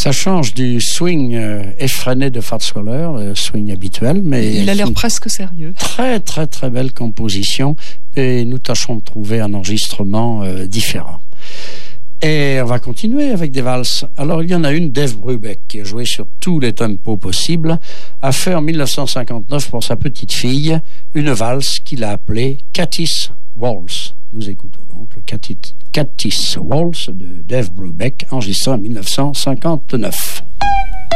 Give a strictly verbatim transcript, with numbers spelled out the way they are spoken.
Ça change du swing euh, effréné de Fats Waller, le swing habituel, mais il a l'air presque sérieux. Très très très belle composition, et nous tâcherons de trouver un enregistrement euh, différent. Et on va continuer avec des valses. Alors il y en a une, Dave Brubeck, qui a joué sur tous les tempos possibles, a fait en dix-neuf cent cinquante-neuf pour sa petite fille une valse qu'il a appelée Cathy's Waltz. Nous écoutons donc le Cathy's Waltz de Dave Brubeck, enregistré en dix-neuf cent cinquante-neuf.